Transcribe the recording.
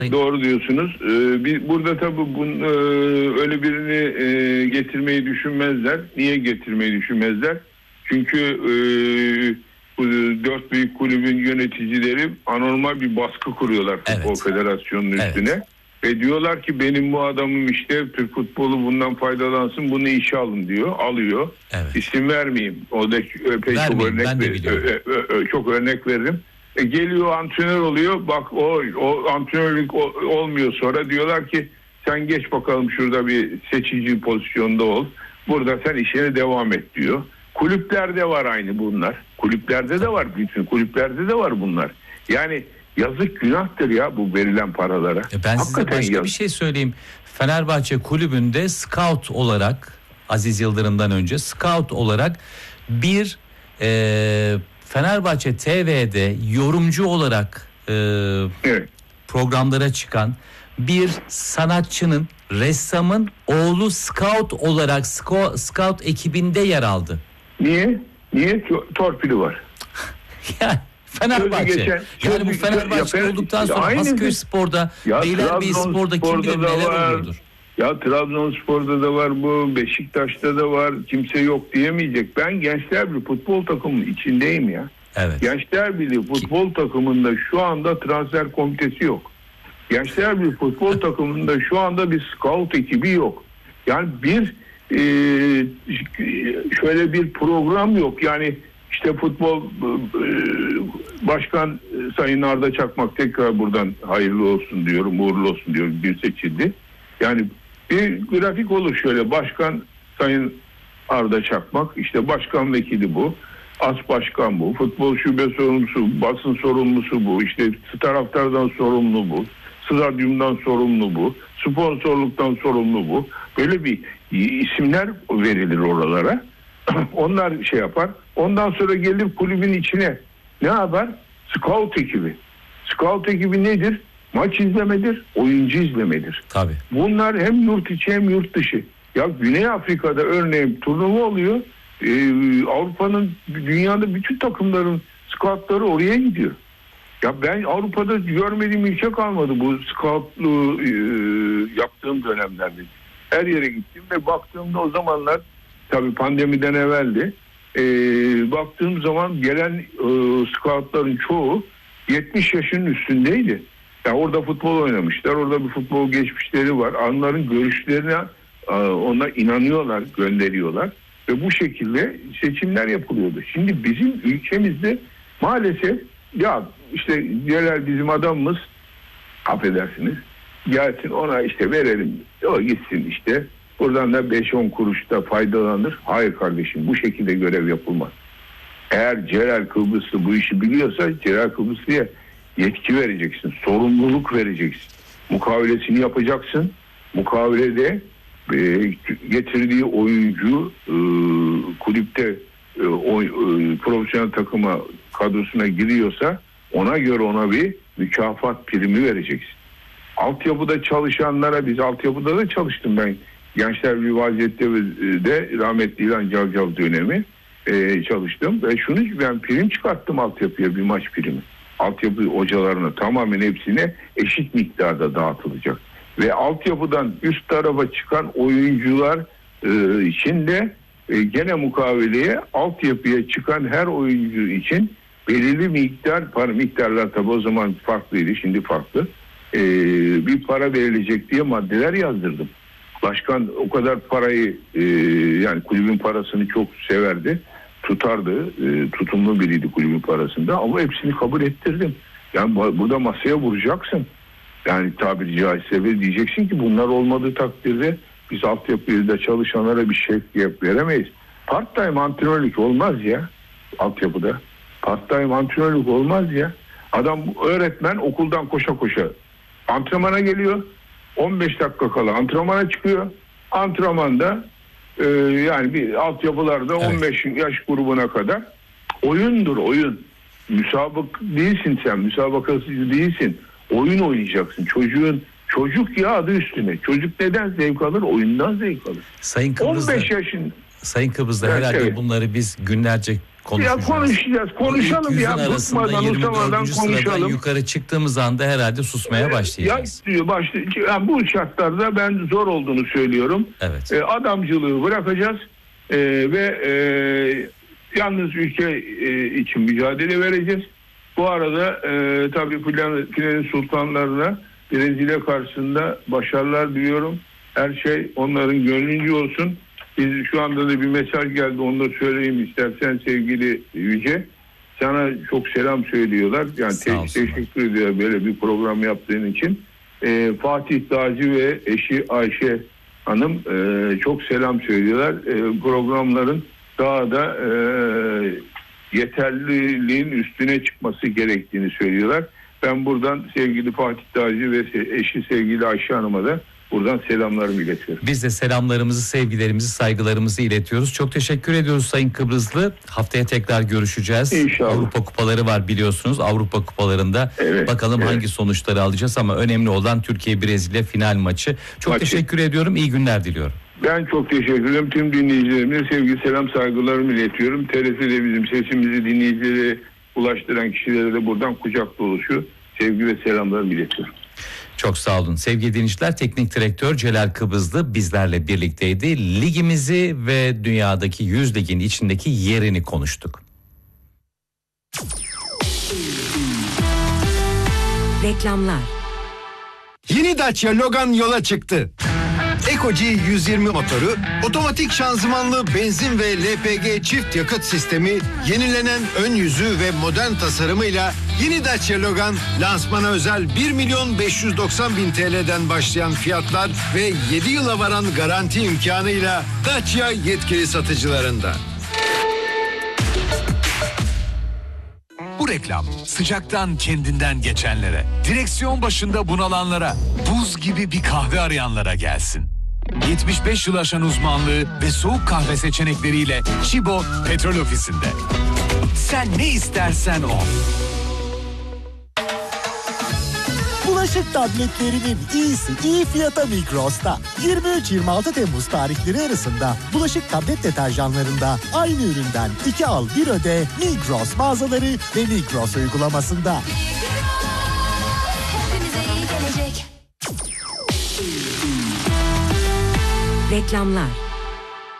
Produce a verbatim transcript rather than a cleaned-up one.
Doğru diyorsunuz. Ee, bir, burada tabii bun, e, öyle birini e, getirmeyi düşünmezler. Niye getirmeyi düşünmezler? Çünkü e, bu dört büyük kulübün yöneticileri anormal bir baskı kuruyorlar Futbol Evet. Federasyonu'nun üstüne. Evet. Ve diyorlar ki benim bu adamım işte Türk futbolu bundan faydalansın, bunu işe alın diyor. Alıyor. Evet. İsim vermeyeyim. O da epey çok Vermeyin, örnek, ben de ver- biliyorum. ö- ö- ö- çok örnek veririm. E geliyor antrenör oluyor. Bak o, o antrenörlük o- olmuyor sonra. Diyorlar ki sen geç bakalım şurada bir seçici pozisyonda ol. Burada sen işine devam et diyor. Kulüplerde var aynı bunlar. Kulüplerde de var. Bütün kulüplerde de var bunlar. Yani yazık günahtır ya bu verilen paralara. E ben size Hakikaten başka yazık. bir şey söyleyeyim. Fenerbahçe kulübünde scout olarak, Aziz Yıldırım'dan önce scout olarak bir e, Fenerbahçe T V'de yorumcu olarak e, Evet. programlara çıkan bir sanatçının, ressamın oğlu scout olarak sco- scout ekibinde yer aldı. Niye? Niye? Tor- Torpili var. Yani Fenerbahçe. Sözü geçen- yani bu sözü- Fenerbahçe ya, olduktan sonra aynı- Hasköy Spor'da, Ya Beylerbeyispor'da kim bilir Trabzonspor'da da neler var. oluyordur. Ya Trabzonspor'da da var bu, Beşiktaş'ta da var. Kimse yok diyemeyecek. Ben Gençler Birliği futbol takımının içindeyim ya. Evet. Gençler Birliği futbol takımında şu anda transfer komitesi yok. Gençler Birliği futbol takımında şu anda bir scout ekibi yok. Yani bir e, şöyle bir program yok. Yani işte futbol e, başkan Sayın Arda Çakmak, tekrar buradan hayırlı olsun diyorum, uğurlu olsun diyorum, bir seçildi. Yani bir grafik olur şöyle: başkan Sayın Arda Çakmak, işte başkan vekili bu, as başkan bu, futbol şube sorumlusu, basın sorumlusu bu, işte taraftardan sorumlu bu, stadyumdan sorumlu bu, sponsorluktan sorumlu bu. Böyle bir isimler verilir oralara. Onlar şey yapar. Ondan sonra gelir kulübün içine. Ne yapar? Scout ekibi. Scout ekibi nedir? Maç izlemedir, oyuncu izlemedir. Tabii. Bunlar hem yurt içi hem yurt dışı. Ya Güney Afrika'da örneğin turnuva oluyor. Ee, Avrupa'nın, dünyada bütün takımların scoutları oraya gidiyor. Ya ben Avrupa'da görmediğim ülke kalmadı bu scoutluğu e, yaptığım dönemlerde. Her yere gittim ve baktığımda o zamanlar, tabii pandemiden evveldi, e, baktığım zaman gelen e, scoutların çoğu yetmiş yaşının üstündeydi. Yani orada futbol oynamışlar, orada bir futbol geçmişleri var. Onların görüşlerine e, ona inanıyorlar, gönderiyorlar ve bu şekilde seçimler yapılıyordu. Şimdi bizim ülkemizde maalesef ya işte Celal bizim adamımız, affedersiniz, gelsin ona işte verelim, o gitsin işte buradan da beş on kuruşta faydalanır. Hayır kardeşim, bu şekilde görev yapılmaz. Eğer Celal Kıbrıslı bu işi biliyorsa Celal Kıbrıslı'ya yetki vereceksin, sorumluluk vereceksin, mukavelesini yapacaksın. Mukavelede e, getirdiği oyuncu e, kulüpte e, o, e, profesyonel takıma kadrosuna giriyorsa ona göre ona bir mükafat primi vereceksin. Altyapıda çalışanlara, biz altyapıda da çalıştım ben. Gençler Birliği vaziyette de rahmetli İlhan Cavcav dönemi e, çalıştım. Ve şunu, ben prim çıkarttım altyapıya, bir maç primi. Altyapı hocalarına tamamen hepsine eşit miktarda dağıtılacak. Ve altyapıdan üst tarafa çıkan oyuncular e, için de e, gene mukaveleye altyapıya çıkan her oyuncu için belirli miktar, para miktarlar tabi o zaman farklıydı, şimdi farklı. Ee, bir para verilecek diye maddeler yazdırdım. Başkan o kadar parayı e, yani kulübün parasını çok severdi, tutardı, e, tutumlu biriydi kulübün parasında, ama hepsini kabul ettirdim. Yani burada masaya vuracaksın. Yani tabiri caizse ve diyeceksin ki bunlar olmadığı takdirde biz altyapıda çalışanlara bir şey veremeyiz. Part time antrenörlük olmaz ya altyapıda. Part time antrenörlük olmaz ya. Adam öğretmen okuldan koşa koşa antrenmana geliyor. on beş dakika kala antrenmana çıkıyor. Antrenmanda e, yani bir altyapılarda evet. on beş yaş grubuna kadar oyundur oyun. Müsabak değilsin sen. Müsabakasız değilsin. Oyun oynayacaksın. Çocuğun çocuk ya adı üstüne. Çocuk neden zevk alır? Oyundan zevk alır. Sayın Kıbrıs'da, on beş yaşın Sayın Kıbrıs'ta evet, herhalde evet. bunları biz günlerce Ya konuşacağız, konuşalım ya, bıkmadan, utanmadan konuşalım. Yukarı çıktığımız anda herhalde susmaya ee, başlayacağız. Ya, başlay- yani bu şartlarda ben zor olduğunu söylüyorum. Evet. Ee, adamcılığı bırakacağız ee, ve e, yalnız ülke e, için mücadele vereceğiz. Bu arada e, tabii plan, Filenin sultanlarına Brezilya karşısında başarılar diliyorum. Her şey onların gönlünce olsun. Biz şu anda da bir mesaj geldi, onu da söyleyeyim istersen sevgili Yüce. Sana çok selam söylüyorlar. Yani te- teşekkür ediyor böyle bir program yaptığın için. Ee, Fatih Dağcı ve eşi Ayşe Hanım e, çok selam söylüyorlar. E, programların daha da e, yeterliliğin üstüne çıkması gerektiğini söylüyorlar. Ben buradan sevgili Fatih Dağcı ve eşi sevgili Ayşe Hanım'a da buradan selamlarımı iletiyorum. Biz de selamlarımızı, sevgilerimizi, saygılarımızı iletiyoruz. Çok teşekkür ediyoruz Sayın Kıbrıslı. Haftaya tekrar görüşeceğiz. İnşallah. Avrupa kupaları var biliyorsunuz. Avrupa kupalarında evet, bakalım evet. hangi sonuçları alacağız ama önemli olan Türkiye-Brezilya final maçı. Çok maçı. Teşekkür ediyorum. İyi günler diliyorum. Ben çok teşekkür ederim. Tüm dinleyicilerime sevgi, selam, saygılarımı iletiyorum. T R T'de bizim sesimizi dinleyicilere ulaştıran kişilere de buradan kucak dolusu sevgi ve selamlarımı iletiyorum. Çok sağ olun. Sevgili dinleyiciler, teknik direktör Celal Kıbrıslı bizlerle birlikteydi. Ligimizi ve dünyadaki yüz ligin içindeki yerini konuştuk. Reklamlar. Yeni Dacia Logan yola çıktı. Eco-G yüz yirmi motoru, otomatik şanzımanlı benzin ve L P G çift yakıt sistemi, yenilenen ön yüzü ve modern tasarımıyla yeni Dacia Logan lansmana özel bir milyon beş yüz doksan bin T L'den başlayan fiyatlar ve yedi yıla varan garanti imkanıyla Dacia yetkili satıcılarında. Bu reklam sıcaktan kendinden geçenlere, direksiyon başında bunalanlara, buz gibi bir kahve arayanlara gelsin. yetmiş beş yıl aşan uzmanlığı ve soğuk kahve seçenekleriyle Chibo Petrol Ofisi'nde. Sen ne istersen o. Bulaşık tabletlerinin iyisi iyi fiyata Migros'ta. yirmi üç yirmi altı Temmuz tarihleri arasında bulaşık tablet deterjanlarında aynı üründen iki al bir öde Migros mağazaları ve Migros uygulamasında. Reklamlar.